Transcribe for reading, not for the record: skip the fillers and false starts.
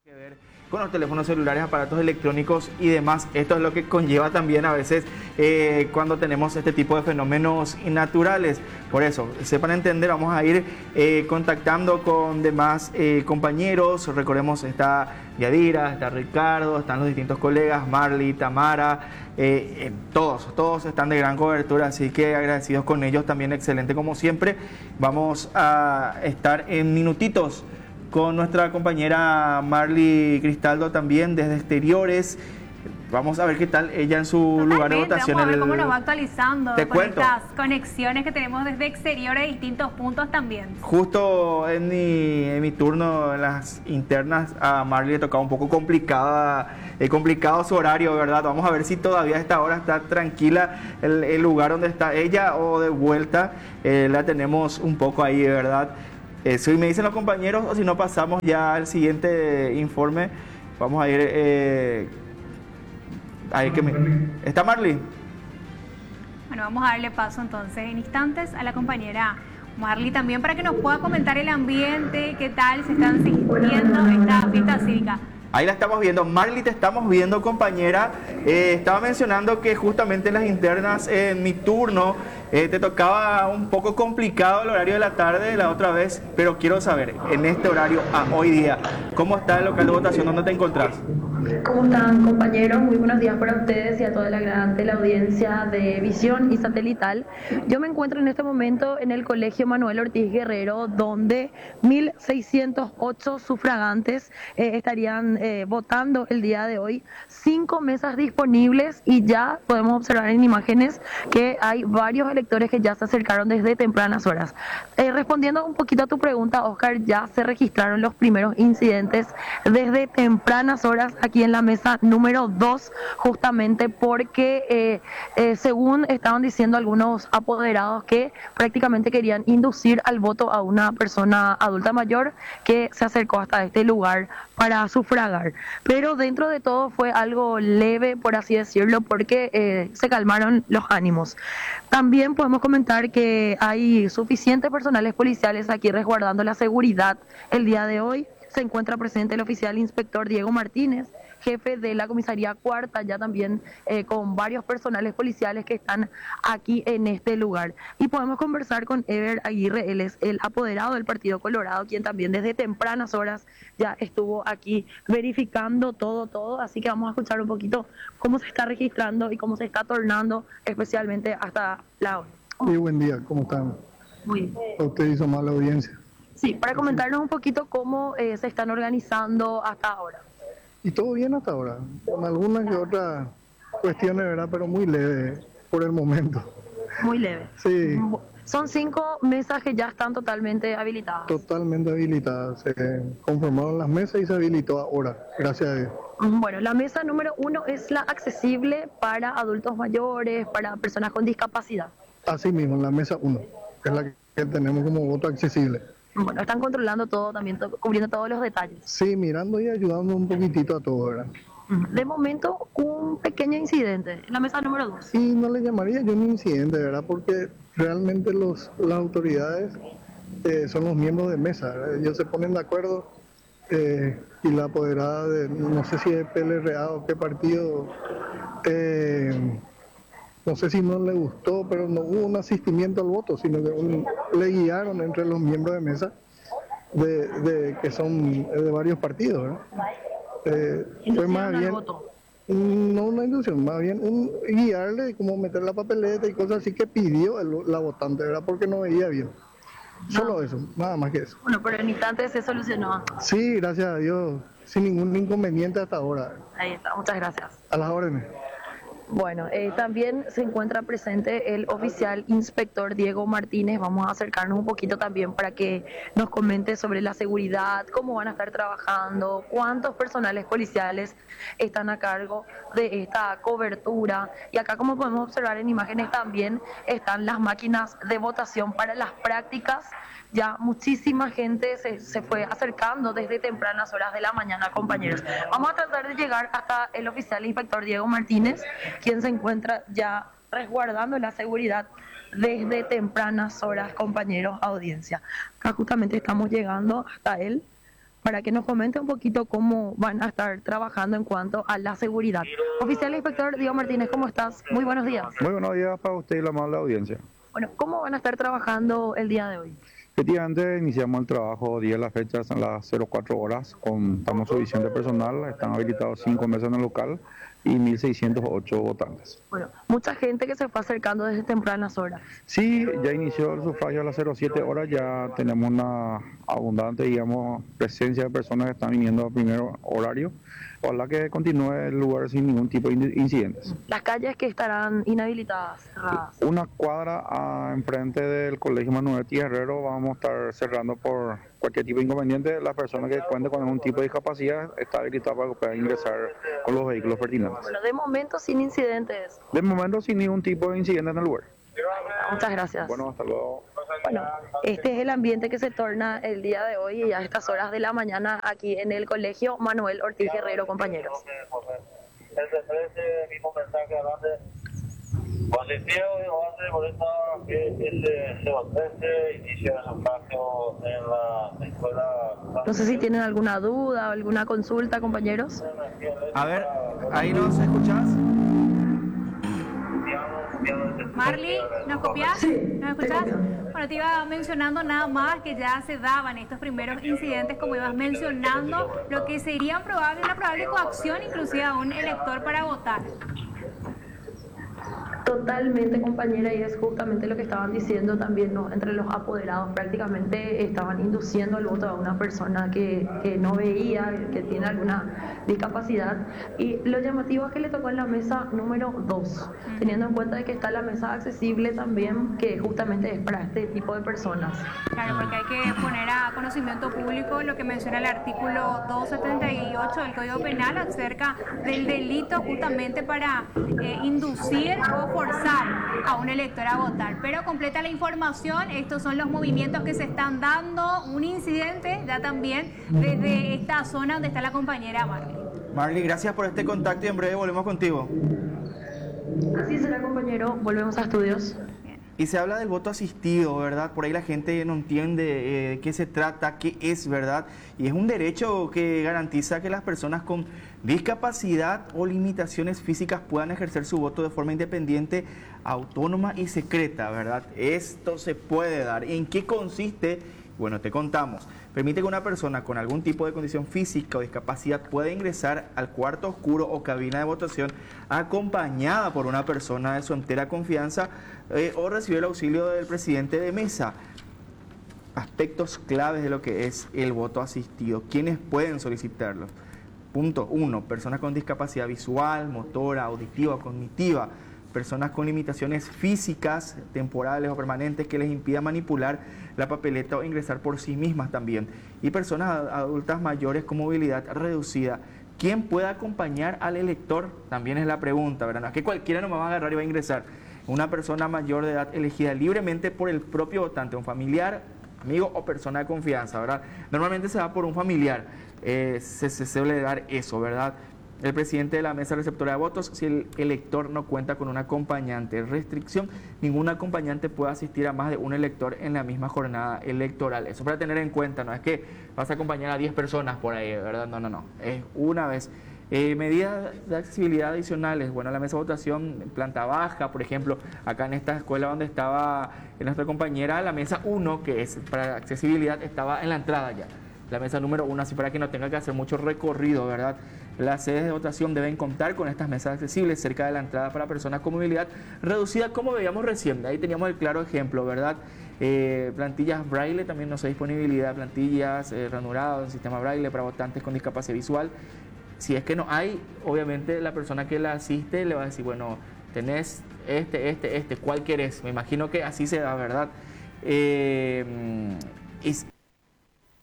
Que ver con los teléfonos celulares, aparatos electrónicos y demás. Esto es lo que conlleva también a veces cuando tenemos este tipo de fenómenos naturales. Por eso, sepan entender, vamos a ir contactando con demás compañeros. Recordemos, está Yadira, está Ricardo, están los distintos colegas, Marley, Tamara, todos están de gran cobertura, así que agradecidos con ellos también, excelente como siempre. Vamos a estar en minutitos con nuestra compañera Marley Cristaldo también desde exteriores. Vamos a ver qué tal ella en su lugar de votación. Vamos a ver cómo nos va actualizando con cuento. Estas conexiones que tenemos desde exteriores de distintos puntos también. Justo en mi turno en las internas a Marley le tocaba un poco complicado su horario, ¿verdad? Vamos a ver si todavía a esta hora está tranquila el lugar donde está ella o de vuelta. La tenemos un poco ahí, ¿verdad? Si me dicen los compañeros o si no pasamos ya al siguiente informe. Vamos a ir... ¿Está Marley? Bueno, vamos a darle paso entonces en instantes a la compañera Marley también para que nos pueda comentar el ambiente, qué tal se están sintiendo esta fiesta cívica. Ahí la estamos viendo. Marley, te estamos viendo, compañera. Estaba mencionando que justamente en las internas, en mi turno, te tocaba un poco complicado el horario de la tarde la otra vez, pero quiero saber, en este horario, hoy día, ¿cómo está el local de votación? ¿Dónde te encontrás? ¿Cómo están, compañeros? Muy buenos días para ustedes y a toda la audiencia de Visión y Satelital. Yo me encuentro en este momento en el Colegio Manuel Ortiz Guerrero, donde 1.608 sufragantes estarían votando el día de hoy. 5 mesas disponibles y ya podemos observar en imágenes que hay varios electores que ya se acercaron desde tempranas horas. Respondiendo un poquito a tu pregunta, Oscar, ya se registraron los primeros incidentes desde tempranas horas aquí en la mesa número 2, justamente porque según estaban diciendo algunos apoderados que prácticamente querían inducir al voto a una persona adulta mayor que se acercó hasta este lugar para sufragar. Pero dentro de todo fue algo leve, por así decirlo, porque se calmaron los ánimos. También podemos comentar que hay suficientes personales policiales aquí resguardando la seguridad el día de hoy. Se encuentra presente el oficial inspector Diego Martínez, jefe de la comisaría cuarta, ya también con varios personales policiales que están aquí en este lugar. Y podemos conversar con Ever Aguirre, él es el apoderado del Partido Colorado, quien también desde tempranas horas ya estuvo aquí verificando todo. Así que vamos a escuchar un poquito cómo se está registrando y cómo se está tornando, especialmente hasta la hora. Sí, buen día, ¿cómo están? Muy bien. Usted hizo más la audiencia. Sí, para comentarnos un poquito cómo se están organizando hasta ahora. Y todo bien hasta ahora, con algunas que otras cuestiones, ¿verdad? Pero muy leve por el momento. Muy leve. Sí. Son 5 mesas que ya están totalmente habilitadas. Totalmente habilitadas. Se conformaron las mesas y se habilitó ahora, gracias a Dios. Bueno, la mesa número 1 es la accesible para adultos mayores, para personas con discapacidad. Así mismo, la mesa 1, que es la que tenemos como voto accesible. Bueno, están controlando todo también, cubriendo todos los detalles. Sí, mirando y ayudando un poquitito a todo, ¿verdad? De momento, un pequeño incidente en la mesa número 2. Y no le llamaría yo un incidente, ¿verdad? Porque realmente las autoridades son los miembros de mesa, ¿verdad? Ellos se ponen de acuerdo y la apoderada de, no sé si es PLRA o qué partido, no sé si no le gustó, pero no hubo un asistimiento al voto, sino que le guiaron entre los miembros de mesa que son de varios partidos, ¿verdad? Fue más bien no una inducción, más bien un guiarle, como meter la papeleta y cosas así que pidió la votante, ¿verdad? Porque no veía bien. Solo eso, nada más que eso. Bueno, pero en instantes se solucionó. Sí, gracias a Dios, sin ningún inconveniente hasta ahora. Ahí está, muchas gracias. A las órdenes. Bueno, también se encuentra presente el oficial inspector Diego Martínez. Vamos a acercarnos un poquito también para que nos comente sobre la seguridad, cómo van a estar trabajando, cuántos personales policiales están a cargo de esta cobertura. Y acá, como podemos observar en imágenes, también están las máquinas de votación para las prácticas. Ya muchísima gente se fue acercando desde tempranas horas de la mañana, compañeros. Vamos a tratar de llegar hasta el oficial inspector Diego Martínez, quien se encuentra ya resguardando la seguridad desde tempranas horas, compañeros, audiencia. Acá justamente estamos llegando hasta él para que nos comente un poquito cómo van a estar trabajando en cuanto a la seguridad. Oficial Inspector Diego Martínez, ¿cómo estás? Muy buenos días. Muy buenos días para usted y la amable audiencia. Bueno, ¿cómo van a estar trabajando el día de hoy? Efectivamente, iniciamos el trabajo día de la fecha, son las 04 horas, contamos su visión de personal, están habilitados 5 mesas en el local y 1.608 votantes. Bueno, mucha gente que se fue acercando desde tempranas horas. Sí, ya inició el sufragio a las 07 horas, ya tenemos una abundante, digamos, presencia de personas que están viniendo a primer horario. Ojalá que continúe el lugar sin ningún tipo de incidentes. Las calles que estarán inhabilitadas, cerradas. Una cuadra enfrente del Colegio Manuel Ortiz Guerrero vamos a estar cerrando por cualquier tipo de inconveniente. La persona que cuente con algún tipo de discapacidad está habilitada para que pueda ingresar con los vehículos pertinentes. Bueno, de momento sin incidentes. De momento sin ningún tipo de incidente en el lugar. Muchas gracias. Bueno, hasta luego. Bueno, este es el ambiente que se torna el día de hoy y a estas horas de la mañana aquí en el Colegio Manuel Ortiz Guerrero, compañeros. El mismo mensaje adelante. Positivo, avance por esta que el inicio de sufragio en la escuela. No sé si tienen alguna duda o alguna consulta, compañeros. A ver, ¿ahí nos escuchás? Marley, ¿nos copias? Sí, ¿Nos escuchás? Bueno, te iba mencionando nada más que ya se daban estos primeros incidentes, como ibas mencionando, lo que sería una probable coacción inclusive a un elector para votar. Totalmente, compañera, y es justamente lo que estaban diciendo también, ¿no? Entre los apoderados prácticamente estaban induciendo el voto a una persona que no veía, que tiene alguna discapacidad, y lo llamativo es que le tocó en la mesa número 2, teniendo en cuenta de que está la mesa accesible también, que justamente es para este tipo de personas. Claro, porque hay que poner a conocimiento público lo que menciona el artículo 278 del Código Penal acerca del delito justamente para inducir o forzar a un elector a votar. Pero completa la información, estos son los movimientos que se están dando, un incidente ya también desde esta zona donde está la compañera Marley. Marley, gracias por este contacto y en breve volvemos contigo. Así será, compañero, volvemos a estudios. Y se habla del voto asistido, ¿verdad? Por ahí la gente no entiende qué se trata, qué es, ¿verdad? Y es un derecho que garantiza que las personas con discapacidad o limitaciones físicas puedan ejercer su voto de forma independiente, autónoma y secreta, ¿verdad? Esto se puede dar. ¿En qué consiste? Bueno, te contamos. Permite que una persona con algún tipo de condición física o discapacidad pueda ingresar al cuarto oscuro o cabina de votación acompañada por una persona de su entera confianza o recibir el auxilio del presidente de mesa. Aspectos claves de lo que es el voto asistido. ¿Quiénes pueden solicitarlo? Punto 1. Personas con discapacidad visual, motora, auditiva o cognitiva. Personas con limitaciones físicas, temporales o permanentes que les impida manipular la papeleta o ingresar por sí mismas también. Y personas adultas mayores con movilidad reducida. ¿Quién puede acompañar al elector? También es la pregunta, ¿verdad? No es que cualquiera no me va a agarrar y va a ingresar. Una persona mayor de edad elegida libremente por el propio votante, un familiar, amigo o persona de confianza, ¿verdad? Normalmente se da por un familiar, se suele dar eso, ¿verdad? El presidente de la mesa receptora de votos, si el elector no cuenta con un acompañante. Restricción: ningún acompañante puede asistir a más de un elector en la misma jornada electoral. Eso para tener en cuenta, no es que vas a acompañar a 10 personas por ahí, ¿verdad? No, es una vez. Medidas de accesibilidad adicionales, bueno, la mesa de votación en planta baja, por ejemplo, acá en esta escuela donde estaba nuestra compañera, la mesa 1, que es para accesibilidad, estaba en la entrada ya. La mesa número 1, así para que no tenga que hacer mucho recorrido, ¿verdad? Las sedes de votación deben contar con estas mesas accesibles cerca de la entrada para personas con movilidad reducida, como veíamos recién. Ahí teníamos el claro ejemplo, ¿verdad? Plantillas braille, también no sé disponibilidad, plantillas ranuradas en sistema braille para votantes con discapacidad visual. Si es que no hay, obviamente la persona que la asiste le va a decir, bueno, tenés ¿cuál querés? Me imagino que así se da, ¿verdad? Es